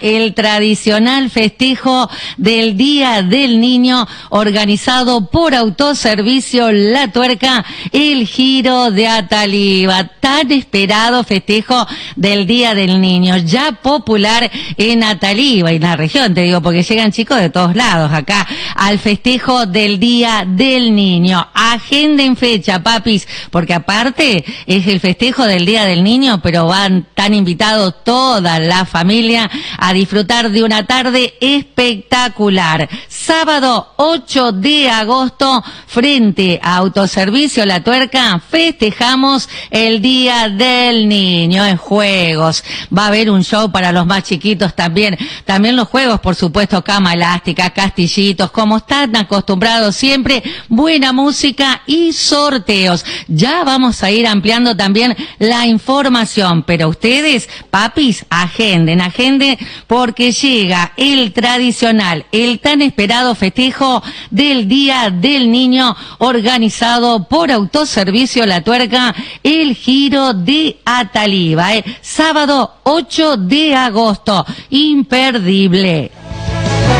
El tradicional festejo del Día del Niño organizado por Autoservicio La Tuerca, el Giro de Ataliva. Tan esperado festejo del Día del Niño, ya popular en Ataliva y en la región, te digo, porque llegan chicos de todos lados acá al festejo del Día del Niño. Agenden fecha, papis, porque aparte es el festejo del Día del Niño, pero tan invitados toda la familia a disfrutar de una tarde espectacular. Sábado 8 de agosto, frente a Autoservicio La Tuerca, festejamos el Día del Niño en juegos. Va a haber un show para los más chiquitos también. También los juegos, por supuesto, cama elástica, castillitos, como están acostumbrados siempre, buena música y sorteos. Ya vamos a ir ampliando también la información, pero ustedes, papis, agenden, porque llega el tradicional, el tan esperado festejo del Día del Niño organizado por Autoservicio La Tuerca, el Giro de Ataliva, sábado 8 de agosto, imperdible.